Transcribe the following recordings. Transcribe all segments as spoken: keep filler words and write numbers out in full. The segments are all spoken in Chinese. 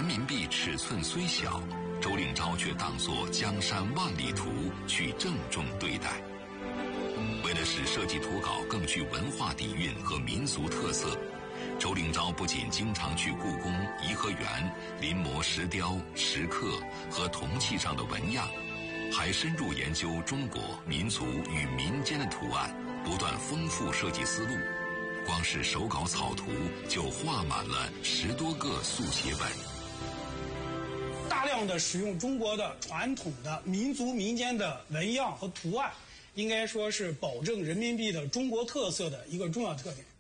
民币尺寸虽小，周令钊却当作江山万里图去郑重对待。为了使设计图稿更具文化底蕴和民族特色，周令钊不仅经常去故宫、颐和园临摹石雕、石刻和铜器上的纹样，还深入研究中国民族与民间的图案，不断丰富设计思路。光是手稿草图就画满了十多个速写本。 大量的使用中国的传统的民族民间的纹样和图案，应该说是保证人民币的中国特色的一个重要特点。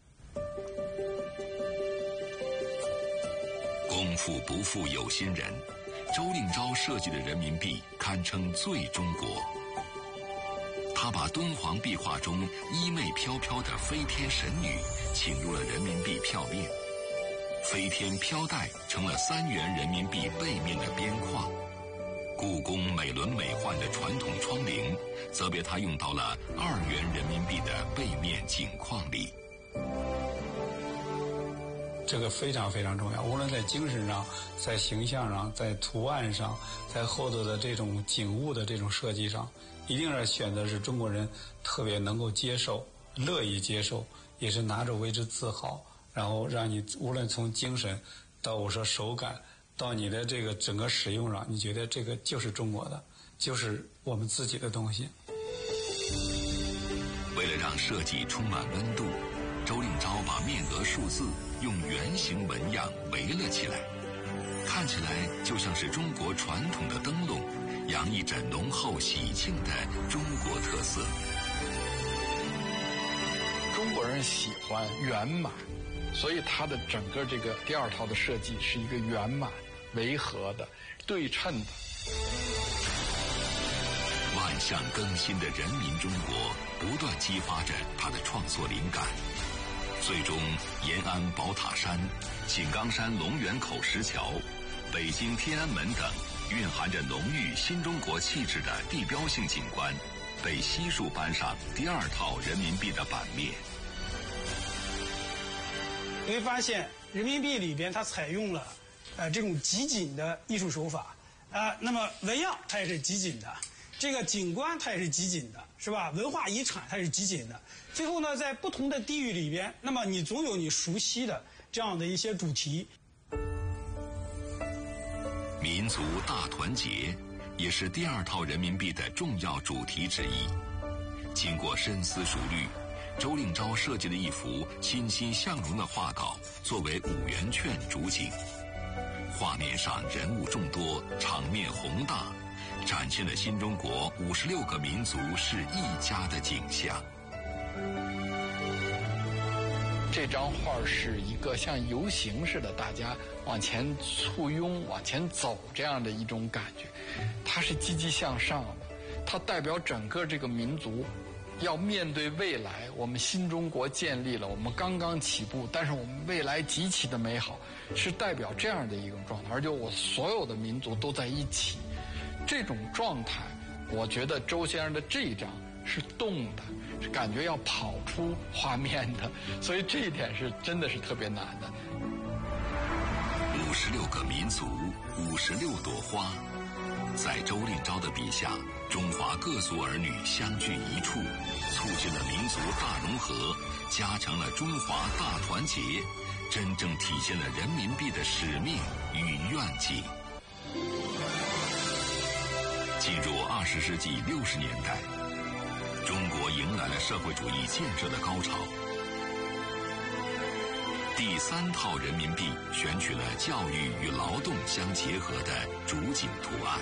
功夫不负有心人，周令钊设计的人民币堪称最中国。他把敦煌壁画中衣袂飘飘的飞天神女请入了人民币票面，飞天飘带成了三元人民币背面的边框，故宫美轮美奂的传统窗棂则被他用到了二元人民币的背面景框里。 这个非常非常重要，无论在精神上、在形象上、在图案上、在后头的这种景物的这种设计上，一定是选择是中国人特别能够接受、乐意接受，也是拿着为之自豪，然后让你无论从精神到我说手感，到你的这个整个使用上，你觉得这个就是中国的，就是我们自己的东西。 为了让设计充满温度，周令钊把面额数字用圆形纹样围了起来，看起来就像是中国传统的灯笼，洋溢着浓厚喜庆的中国特色。 中国人喜欢圆满，所以它的整个这个第二套的设计是一个圆满、维和的、对称的。 万象更新的人民中国不断激发着他的创作灵感，最终延安宝塔山、井冈山龙源口石桥、北京天安门等蕴含着浓郁新中国气质的地标性景观被悉数搬上第二套人民币的版面。 你会发现人民币里边它采用了呃这种集锦的艺术手法啊、呃，那么纹样它也是集锦的，这个景观它也是集锦的，是吧？文化遗产它是集锦的。最后呢，在不同的地域里边，那么你总有你熟悉的这样的一些主题。 民族大团结也是第二套人民币的重要主题之一。经过深思熟虑，周令钊设计的一幅欣欣向荣的画稿作为五元券主景，画面上人物众多，场面宏大，展现了新中国五十六个民族是一家的景象。 这张画是一个像游行似的，大家往前簇拥、往前走这样的一种感觉。它是积极向上的，它代表整个这个民族要面对未来。我们新中国建立了，我们刚刚起步，但是我们未来极其的美好，是代表这样的一种状态。而且我所有的民族都在一起，这种状态，我觉得周先生的这一张是动的，是感觉要跑出画面的，所以这一点是真的是特别难的。 五十六个民族，五十六朵花，在周令钊的笔下，中华各族儿女相聚一处，促进了民族大融合，加强了中华大团结，真正体现了人民币的使命与愿景。进入二十世纪六十年代，中国迎来了社会主义建设的高潮。第三套人民币选取了教育与劳动相结合的主景图案。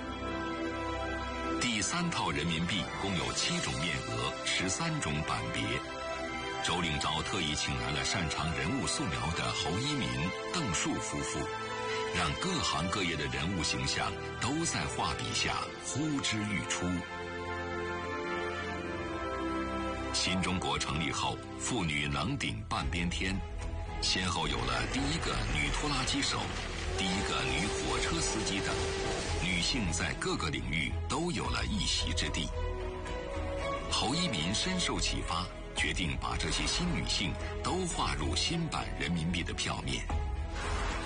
第三套人民币共有七种面额，十三种版别。周令钊特意请来了擅长人物素描的侯一民、邓树夫妇，让各行各业的人物形象都在画笔下呼之欲出。新中国成立后，妇女能顶半边天，先后有了第一个女拖拉机手、第一个女火车司机等，女性在各个领域都有了一席之地。侯一民深受启发，决定把这些新女性都划入新版人民币的票面。